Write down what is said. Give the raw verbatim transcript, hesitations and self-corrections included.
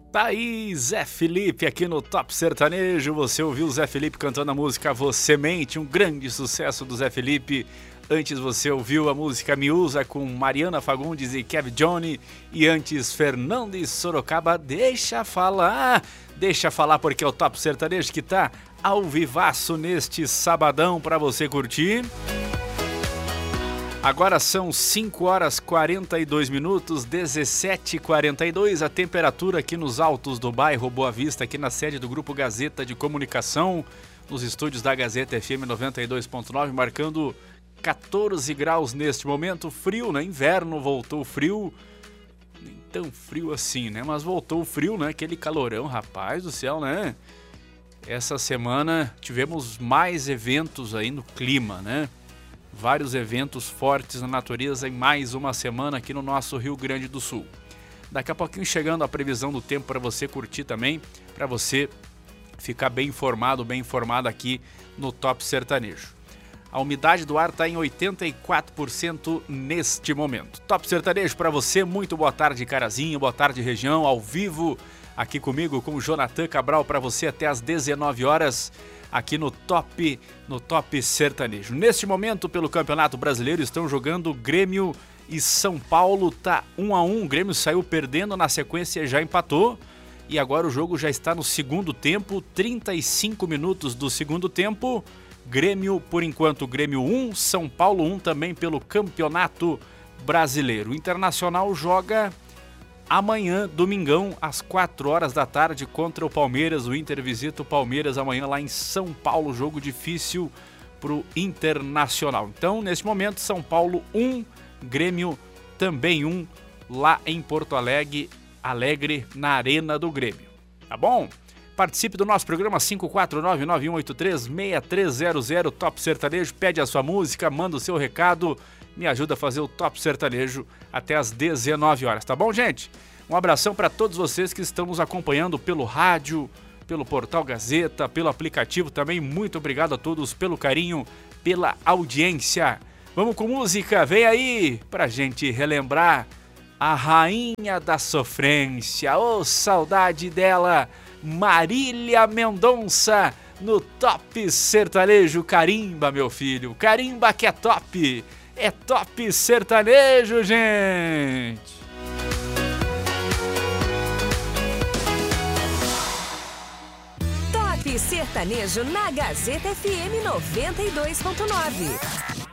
Tá aí Zé Felipe aqui no Top Sertanejo. Você ouviu o Zé Felipe cantando a música Você Mente, um grande sucesso do Zé Felipe. Antes você ouviu a música Miúza com Mariana Fagundes e Kevin Johnny. E antes Fernando e Sorocaba, Deixa Falar. Deixa falar porque é o Top Sertanejo que tá ao vivaço neste sabadão para você curtir. Agora são cinco horas e quarenta e dois minutos, dezessete e quarenta e dois, a temperatura aqui nos altos do bairro Boa Vista, aqui na sede do Grupo Gazeta de Comunicação, nos estúdios da Gazeta F M noventa e dois ponto nove, marcando quatorze graus neste momento. Frio, né? Inverno, voltou frio, nem tão frio assim, né? Mas voltou o frio, né? Aquele calorão, rapaz do céu, né? Essa semana tivemos mais eventos aí no clima, né? Vários eventos fortes na natureza em mais uma semana aqui no nosso Rio Grande do Sul. Daqui a pouquinho chegando a previsão do tempo para você curtir também, para você ficar bem informado, bem informado aqui no Top Sertanejo. A umidade do ar está em oitenta e quatro por cento neste momento. Top Sertanejo para você, muito boa tarde Carazinho, boa tarde região, ao vivo aqui comigo com o Jonathan Cabral para você até às dezenove horas. Aqui no Top, no Top Sertanejo. Neste momento, pelo Campeonato Brasileiro, estão jogando Grêmio e São Paulo, tá um a um. O Grêmio saiu perdendo, na sequência já empatou. E agora o jogo já está no segundo tempo, trinta e cinco minutos do segundo tempo. Grêmio, por enquanto, Grêmio um, São Paulo um também pelo Campeonato Brasileiro. O Internacional joga amanhã, domingão, às quatro horas da tarde, contra o Palmeiras. O Inter visita o Palmeiras amanhã lá em São Paulo. Jogo difícil pro Internacional. Então, neste momento, São Paulo um, Grêmio também um, lá em Porto Alegre, Alegre, na Arena do Grêmio. Tá bom? Participe do nosso programa cinco quatro nove, nove um oito três, seis três zero zero, Top Sertanejo. Pede a sua música, manda o seu recado. Me ajuda a fazer o Top Sertanejo até às dezenove horas, tá bom, gente? Um abração para todos vocês que estão nos acompanhando pelo rádio, pelo Portal Gazeta, pelo aplicativo também. Muito obrigado a todos pelo carinho, pela audiência. Vamos com música, vem aí pra gente relembrar a rainha da sofrência. Ô, saudade dela, Marília Mendonça, no Top Sertanejo. Carimba, meu filho, carimba que é top. É Top Sertanejo, gente! Top Sertanejo na Gazeta F M noventa e dois ponto nove.